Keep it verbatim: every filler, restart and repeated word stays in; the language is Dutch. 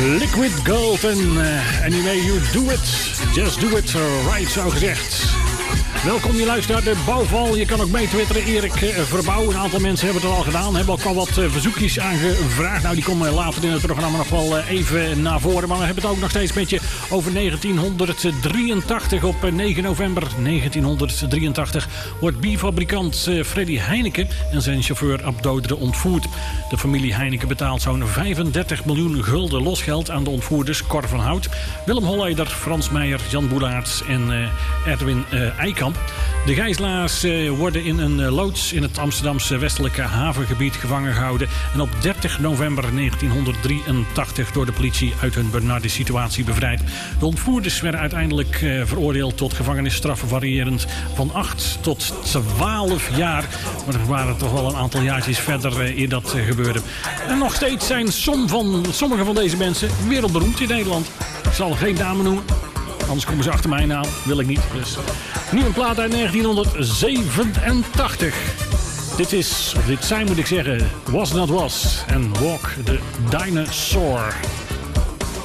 Liquid Gold en uh, Anyway You Do It. Just do it right, zo gezegd. Welkom, je luistert naar de Bouwval. Je kan ook mee twitteren, Erik uh, Verbouw. Een aantal mensen hebben het al gedaan. Hebben ook al wat uh, verzoekjes aangevraagd. Nou, die komen later in het programma nog wel uh, even naar voren. Maar we hebben het ook nog steeds een beetje over negentien drieëntachtig. Op uh, negen november negentien drieëntachtig wordt bierfabrikant uh, Freddy Heineken en zijn chauffeur Ab Doderen ontvoerd. De familie Heineken betaalt zo'n vijfendertig miljoen gulden losgeld aan de ontvoerders Cor van Hout, Willem Holleder, Frans Meijer, Jan Boelaerts en uh, Erwin uh, Eikamp. De gijzelaars uh, worden in een uh, loods in het Amsterdamse westelijke havengebied gevangen gehouden en op dertig november negentien drieëntachtig door de politie uit hun benarde situatie bevrijd. De ontvoerders werden uiteindelijk uh, veroordeeld tot gevangenisstraffen variërend van acht tot twaalf jaar. Maar er waren toch wel een aantal jaartjes verder uh, eer dat uh, gebeurde. En nog steeds zijn som van, sommige van deze mensen wereldberoemd in Nederland. Ik zal geen namen noemen. Anders komen ze achter mijn naam. Wil ik niet. Dus nu een plaat uit negentien zevenentachtig. Dit is, of dit zijn moet ik zeggen, Was Not Was. En Walk the Dinosaur.